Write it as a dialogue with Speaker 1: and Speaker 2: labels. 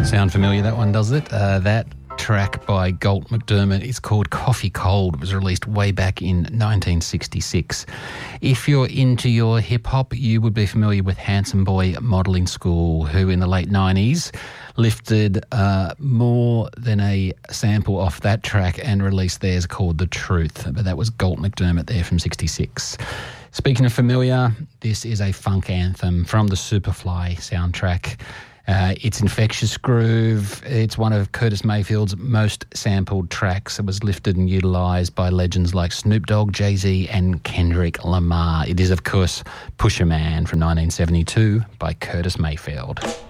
Speaker 1: Sound familiar, that one, does it? That track by Galt McDermott is called Coffee Cold. It was released way back in 1966. If you're into your hip-hop, you would be familiar with Handsome Boy Modelling School, who in the late 90s lifted more than a sample off that track and released theirs called The Truth. But that was Galt McDermott there from 66. Speaking of familiar, this is a funk anthem from the Superfly soundtrack. It's Infectious Groove. It's one of Curtis Mayfield's most sampled tracks. It was lifted and utilised by legends like Snoop Dogg, Jay-Z and Kendrick Lamar. It is, of course, Pusher Man from 1972 by Curtis Mayfield.